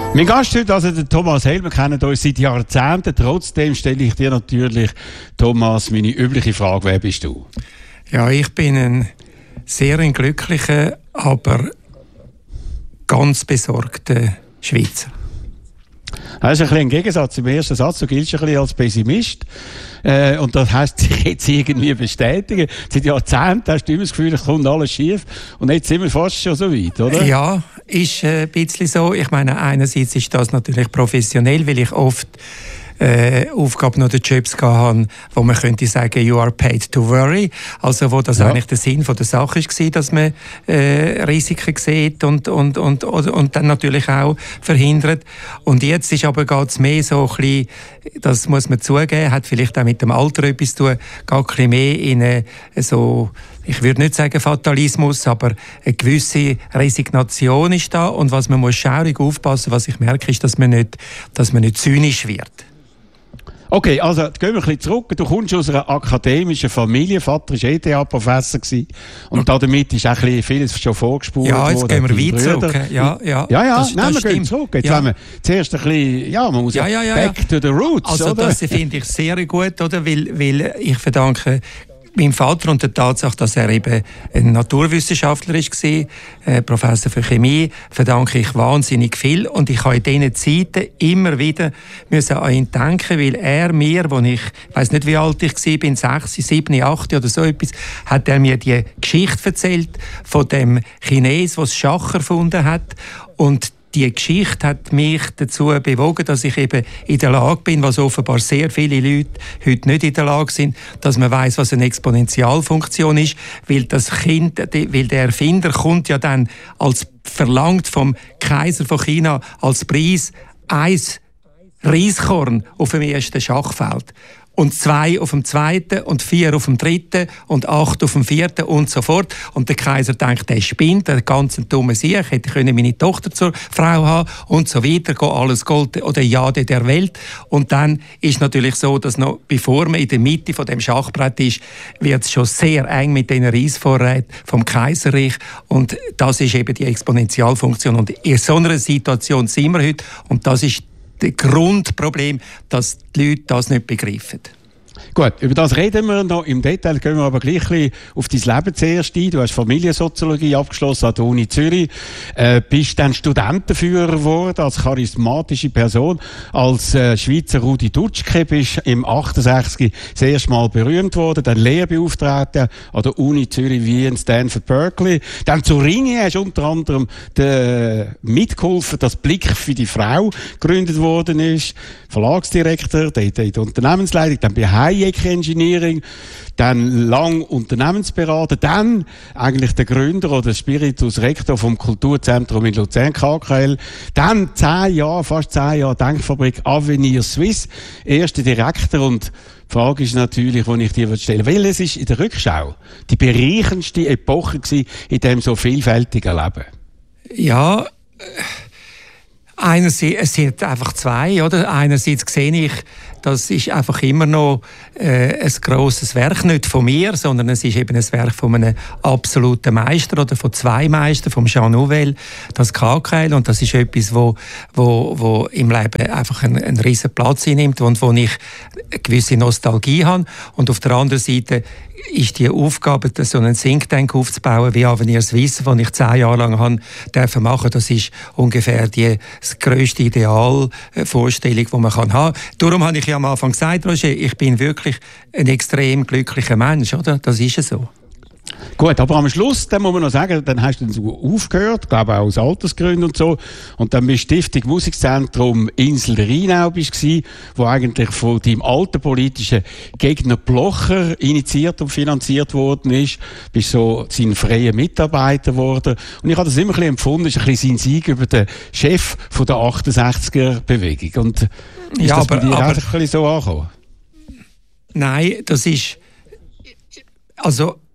Mein Gast heute, also der Thomas Helm, wir kennen uns seit Jahrzehnten. Trotzdem stelle ich dir natürlich, Thomas, meine übliche Frage: Wer bist du? Ja, ich bin ein sehr glücklicher, aber ganz besorgter Schweizer. Das ist ein bisschen ein Gegensatz. Im ersten Satz, du giltst ein bisschen als Pessimist. Und das heißt sich jetzt irgendwie bestätigen. Seit Jahrzehnten hast du immer das Gefühl, es kommt alles schief. Und jetzt sind wir fast schon so weit, oder? Ja, ist ein bisschen so. Ich meine, einerseits ist das natürlich professionell, weil ich oft Aufgaben oder Jobs hatte, wo man könnte sagen, you are paid to worry. Also wo das eigentlich der Sinn von der Sache war, dass man Risiken sieht und dann natürlich auch verhindert. Und jetzt ist aber geht's mehr so ein bisschen, das muss man zugeben, hat vielleicht auch mit dem Alter etwas zu tun, geht ein bisschen mehr in so, ich würde nicht sagen Fatalismus, aber eine gewisse Resignation ist da. Und was man muss schaurig aufpassen, was ich merke, ist, dass man nicht zynisch wird. Okay, also gehen wir ein bisschen zurück. Du kommst aus einer akademischen Familie. Vater war ETH-Professor und damit ist auch ein bisschen vieles schon vorgespult worden. Ja, jetzt gehen wir weit zurück. Ja, wir gehen zurück. Jetzt haben wir zuerst ein bisschen, man muss back to the roots, also oder? Das finde ich sehr gut, oder? Weil ich verdanke meinem Vater und der Tatsache, dass er eben ein Naturwissenschaftler war, Professor für Chemie, verdanke ich wahnsinnig viel. Und ich habe in diesen Zeiten immer wieder an ihn denken, weil er mir, als ich weiss nicht, wie alt ich war, 6, 7, 8 oder so etwas, hat er mir die Geschichte erzählt von dem Chines, der das Schach erfunden hat. Und die Geschichte hat mich dazu bewogen, dass ich eben in der Lage bin, was offenbar sehr viele Leute heute nicht in der Lage sind, dass man weiss, was eine Exponentialfunktion ist, weil der Erfinder kommt ja dann als verlangt vom Kaiser von China als Preis 1 Reiskorn auf dem ersten Schachfeld. Und 2 auf dem zweiten und 4 auf dem dritten und 8 auf dem vierten und so fort. Und der Kaiser denkt, der spinnt, der ganze dumme Sieg, ich hätte meine Tochter zur Frau haben und so weiter, geht alles Gold oder Jade der Welt. Und dann ist natürlich so, dass noch bevor man in der Mitte von dem Schachbrett ist, wird es schon sehr eng mit den Reisvorräten vom Kaiserreich. Und das ist eben die Exponentialfunktion. Und in so einer Situation sind wir heute. Und das ist das Grundproblem, dass die Leute das nicht begreifen. Gut, über das reden wir noch im Detail, gehen wir aber gleich ein bisschen auf dein Leben zuerst ein. Du hast Familiensoziologie abgeschlossen an der Uni Zürich, bist dann Studentenführer geworden, als charismatische Person, als Schweizer Rudi Dutschke, bist im 68 das erste Mal berühmt worden, dann Lehrbeauftragter an der Uni Zürich, Wien, Stanford, Berkeley. Dann zu Ringe hast du unter anderem mitgeholfen, dass Blick für die Frau gegründet worden ist, Verlagsdirektor, in der Unternehmensleitung, dann bei Hayek Engineering, dann lang Unternehmensberater, dann eigentlich der Gründer oder Spiritus Rector vom Kulturzentrum in Luzern, KKL, dann fast 10 Jahre Denkfabrik Avenir Suisse, erster Direktor. Und die Frage ist natürlich, die ich dir stellen will, welches ist in der Rückschau die bereichendste Epoche gewesen in diesem so vielfältigen Leben? Ja, einerseits, es sind einfach zwei, oder? Einerseits sehe ich, das ist einfach immer noch ein grosses Werk, nicht von mir, sondern es ist eben ein Werk von einem absoluten Meister oder von 2 Meistern, vom Jean Nouvel, das KKL. Und das ist etwas, wo im Leben einfach einen riesen Platz einnimmt und wo ich eine gewisse Nostalgie habe. Und auf der anderen Seite ist die Aufgabe, so einen Think Tank aufzubauen, wie Avenir Suisse, den ich 10 Jahre lang machen durfte. Das ist ungefähr das grösste Idealvorstellung, die man haben kann. Darum habe ich ja am Anfang gesagt, Roger, ich bin wirklich ein extrem glücklicher Mensch, oder? Das ist so. Gut, aber am Schluss, dann muss man noch sagen, dann hast du dann so aufgehört, glaube auch aus Altersgründen und so, und dann bist du Stiftung Musikzentrum Insel Rheinau gsi, wo eigentlich von deinem alten politischen Gegner Blocher initiiert und finanziert worden ist, bist so sein freier Mitarbeiter geworden, und ich habe das immer ein bisschen empfunden, ist ein bisschen sein Sieg über den Chef von der 68er-Bewegung, und ist das bei dir auch ein bisschen so angekommen? Nein, das ist, also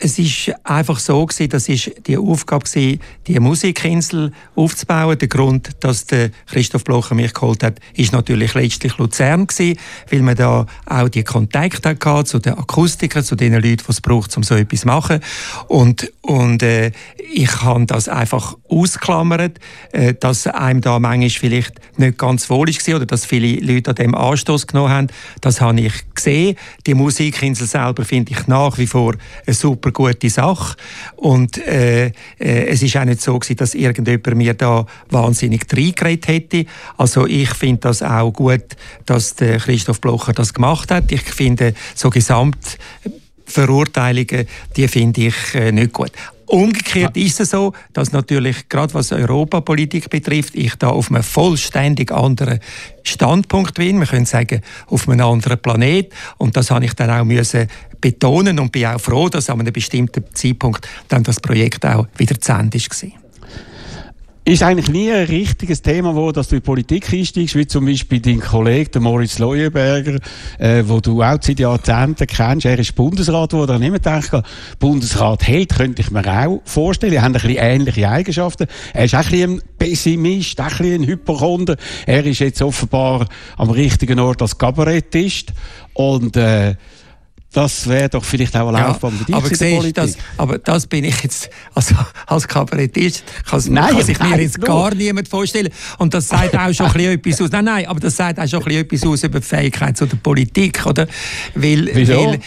es ist einfach so gewesen, das ist die Aufgabe gewesen, die Musikinsel aufzubauen. Der Grund, dass der Christoph Blocher mich geholt hat, ist natürlich letztlich Luzern gewesen, weil man da auch die Kontakte hatte zu den Akustikern, zu den Leuten, die es braucht, um so etwas zu machen. Und ich habe das einfach ausklammert, dass einem da manchmal vielleicht nicht ganz wohl war oder dass viele Leute an dem Anstoß genommen haben. Das habe ich gesehen. Die Musikinsel selber finde ich nach wie vor eine super gute Sache. Und es ist auch nicht so gewesen, dass irgendjemand mir da wahnsinnig reingeredet hätte. Also ich finde das auch gut, dass der Christoph Blocher das gemacht hat. Ich finde, so Gesamtverurteilungen, die finde ich nicht gut. Umgekehrt ist es so, dass natürlich, gerade was Europapolitik betrifft, ich da auf einem vollständig anderen Standpunkt bin. Wir können sagen, auf einem anderen Planet. Und das habe ich dann auch müssen betonen und bin auch froh, dass an einem bestimmten Zeitpunkt dann das Projekt auch wieder zu Ende war. Ist eigentlich nie ein richtiges Thema, dass du in die Politik einsteigst, wie zum Beispiel dein Kollege, der Moritz Leuenberger, wo du auch seit Jahrzehnten kennst. Er ist Bundesrat, wo er nicht mehr denkt, Bundesrat hält, könnte ich mir auch vorstellen. Er hat ein bisschen ähnliche Eigenschaften. Er ist auch ein bisschen ein Pessimist, auch ein bisschen ein Hypochonder. Er ist jetzt offenbar am richtigen Ort als Kabarettist. Und, das wäre doch vielleicht auch eine Laufbahn für dich in der Politik. Aber das bin ich jetzt, also als Kabarettist, kann sich mir jetzt gar niemand vorstellen. Und das sagt auch schon ein bisschen etwas aus. Nein, aber das sagt auch schon ein bisschen etwas aus über die Fähigkeit zu der Politik, oder? Weil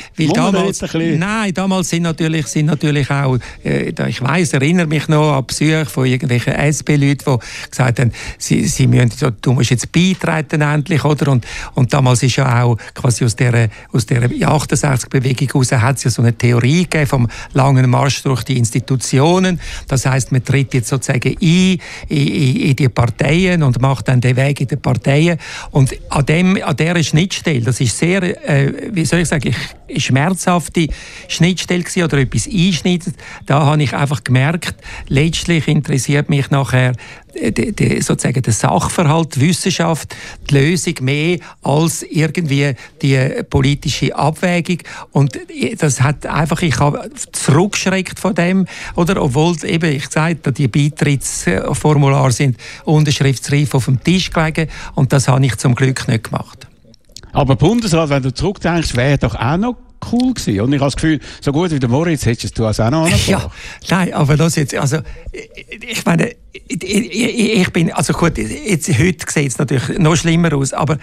damals sind natürlich auch, ich weiss, erinnere mich noch an Besuche von irgendwelchen SP-Leuten, die gesagt haben, sie müssen, du musst jetzt beitreten endlich, oder? Und damals ist ja auch quasi aus der 68-Bewegung heraus hat es ja so eine Theorie gegeben vom langen Marsch durch die Institutionen. Das heisst, man tritt jetzt sozusagen ein in die Parteien und macht dann den Weg in die Parteien. Und an dieser Schnittstelle, das ist sehr, wie soll ich sagen, schmerzhafte Schnittstelle gewesen, oder etwas einschneidet. Da habe ich einfach gemerkt, letztlich interessiert mich nachher sozusagen der Sachverhalt, die Wissenschaft, die Lösung mehr als irgendwie die politische Abwägung. Und das hat einfach, ich habe zurückgeschreckt von dem, oder? Obwohl eben, ich sagte, die Beitrittsformulare sind unterschriftsreif auf dem Tisch gelegen, und das habe ich zum Glück nicht gemacht. Aber Bundesrat, wenn du zurückdenkst, wäre doch auch noch cool gewesen. Und ich habe das Gefühl, so gut wie der Moritz hättest du das auch noch angebracht. Ja, nein, aber das jetzt, also, ich meine, ich bin, also gut, jetzt, heute sieht es natürlich noch schlimmer aus, aber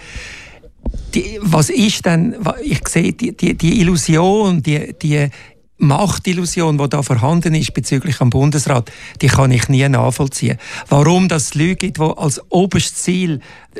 was ist denn, ich sehe die Illusion, die Machtillusion, die da vorhanden ist bezüglich am Bundesrat, die kann ich nie nachvollziehen. Warum das Leute gibt, die als oberstes Ziel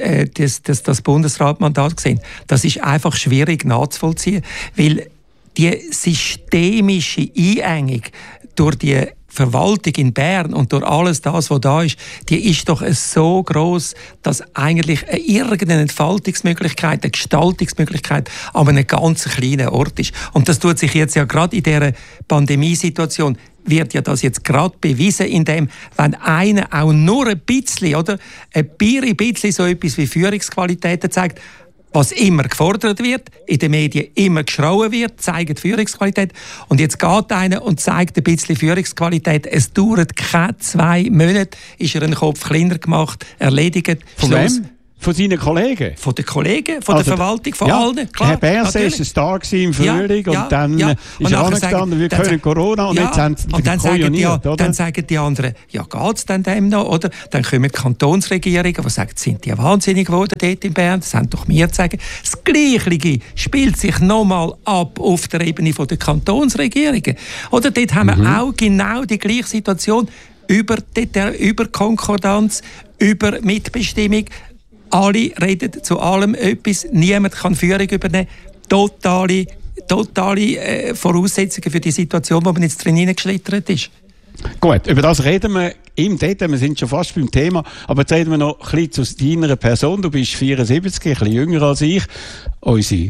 das Bundesratmandat sehen, das ist einfach schwierig nachzuvollziehen, weil die systemische Einengung durch die Verwaltung in Bern und durch alles das, was da ist, die ist doch so gross, dass eigentlich irgendeine Entfaltungsmöglichkeit, eine Gestaltungsmöglichkeit an einem ganz kleinen Ort ist. Und das tut sich jetzt ja gerade in dieser Pandemiesituation, wird ja das jetzt gerade bewiesen, indem, wenn einer auch nur ein bisschen, oder, ein bisschen so etwas wie Führungsqualitäten zeigt, was immer gefordert wird, in den Medien immer geschrauen wird, zeigt Führungsqualität. Und jetzt geht einer und zeigt ein bisschen Führungsqualität. Es dauert keine 2 Monate, ist er einen Kopf kleiner gemacht, erledigt. Von wem? Von seinen Kollegen? Von den Kollegen, von der Verwaltung, von allen. Klar, Herr Berset war ein Star im Frühling und dann ist er angestanden, wir können Corona und jetzt haben sie dann sagen die anderen, ja, geht es denn dem noch? Oder? Dann kommen die Kantonsregierungen, die sagen, sind die wahnsinnig geworden dort in Bern, das haben doch wir zu sagen. Das Gleiche spielt sich nochmal ab auf der Ebene der Kantonsregierungen. Oder dort haben wir auch genau die gleiche Situation über Konkordanz, über Mitbestimmung. Alle reden zu allem etwas, niemand kann Führung übernehmen. Totale Voraussetzungen für die Situation, wo man jetzt drin hineingeschlittert ist. Gut, über das reden wir im Detail, wir sind schon fast beim Thema, aber jetzt reden wir noch ein bisschen zu deiner Person. Du bist 74, ein bisschen jünger als ich. Unsere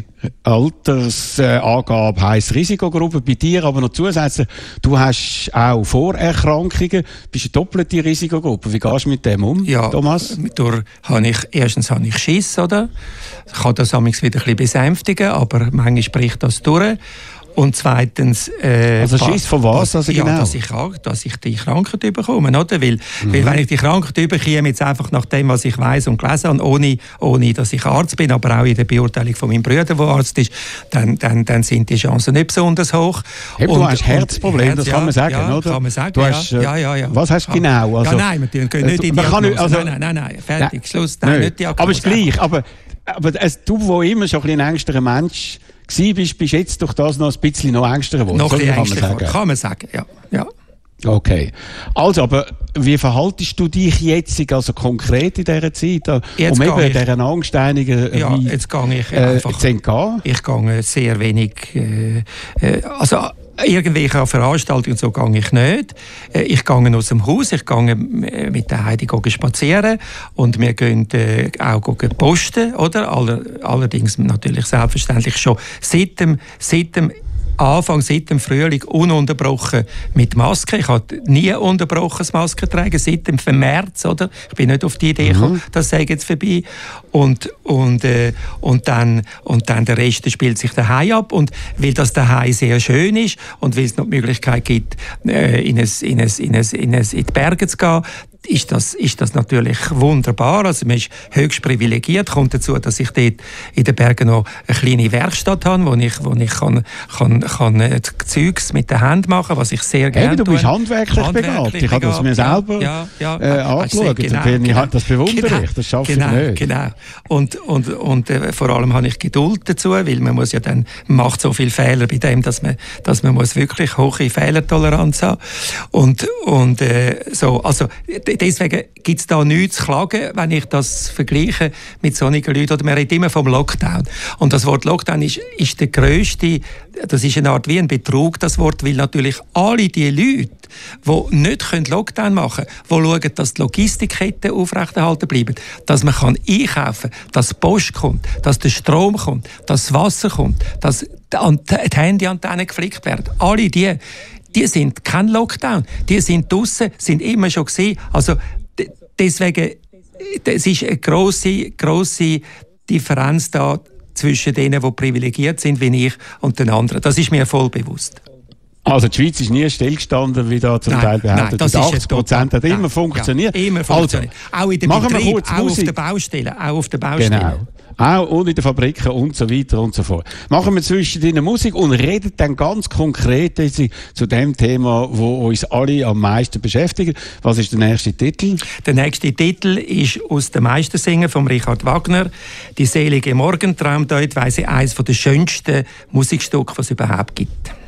Altersangabe heisst Risikogruppe, bei dir aber noch zusätzlich, du hast auch Vorerkrankungen, bist eine doppelte Risikogruppe. Wie gehst du mit dem um, Thomas? Erstens habe ich Schiss, oder? Ich kann das manchmal wieder ein bisschen besänftigen, aber manchmal bricht das durch. Und zweitens... also Schiss von was? Also ja, genau? dass ich die Krankheit bekomme. Oder? Weil wenn ich die Krankheit bekomme, jetzt einfach nach dem, was ich weiss und gelesen habe, ohne dass ich Arzt bin, aber auch in der Beurteilung von meinem Bruder, der Arzt ist, dann sind die Chancen nicht besonders hoch. Du hast Herzprobleme, das kann man sagen, ja, oder? Kann man sagen, du hast, ja. Was hast du genau? Also, nein, wir können nicht in die also, nein, fertig, Schluss. Nein, nicht Diagnose. Aber ist gleich, aber du, wo immer schon ein ängsterer Mensch bist jetzt durch das noch ein bisschen noch ängsterer geworden. Noch ein bisschen ängsterer, kann man sagen, ja. Okay. Also, aber wie verhaltest du dich jetzt also konkret in dieser Zeit, um eben dieser angsteinigen jetzt gehe ich einfach zu entgehen? Ich gehe sehr wenig, also irgendwelche Veranstaltungen so gehe ich nicht. Ich gehe aus dem Haus, ich gehe mit der Heidi spazieren und wir gehen auch posten, oder? Allerdings natürlich selbstverständlich schon seit dem Frühling ununterbrochen mit Maske. Ich habe nie unterbrochen das Maske tragen, seit dem März, oder? Ich bin nicht auf die Idee gekommen, das sei jetzt vorbei. Und dann der Rest spielt sich daheim ab. Und weil das daheim sehr schön ist und weil es noch die Möglichkeit gibt, in die Berge zu gehen, ist das natürlich wunderbar. Also man ist höchst privilegiert. Kommt dazu, dass ich dort in den Bergen noch eine kleine Werkstatt habe, wo ich kann Zeugs mit der Hand machen, was ich sehr gerne tue. Du bist handwerklich begabt. Ich habe das mir selber angeschaut. Genau. Das bewundere ich. Das schaffe ich nicht. Genau. Und vor allem habe ich Geduld dazu, weil man muss ja dann macht so viele Fehler bei dem, dass man muss wirklich hohe Fehlertoleranz haben. Und so, also deswegen gibt es da nichts zu klagen, wenn ich das vergleiche mit solchen Leuten. Oder man redet immer vom Lockdown. Und das Wort Lockdown ist der grösste, das ist eine Art wie ein Betrug, das Wort, weil natürlich alle die Leute, die nicht Lockdown machen können, die schauen, dass die Logistikketten aufrechterhalten bleiben, dass man einkaufen kann, dass die Post kommt, dass der Strom kommt, dass das Wasser kommt, dass die Handyantennen geflickt werden. Alle die sind kein Lockdown. Die sind draussen, sind immer schon gesehen. Also deswegen, es ist eine grosse Differenz da zwischen denen, die privilegiert sind, wie ich, und den anderen. Das ist mir voll bewusst. Also die Schweiz ist nie stillgestanden, wie da zum Teil behauptet. 80% hat immer funktioniert. Ja, immer funktioniert. Also, auch in den Betrieben, auch auf den Baustellen. Genau. Auch und in den Fabriken und so weiter und so fort. Machen wir zwischendrin Musik und reden dann ganz konkret zu dem Thema, das uns alle am meisten beschäftigt. Was ist der nächste Titel? Der nächste Titel ist aus dem Meistersinger von Richard Wagner. «Die selige Morgentraumdeut», weil sie eines der schönsten Musikstücke, was es überhaupt gibt.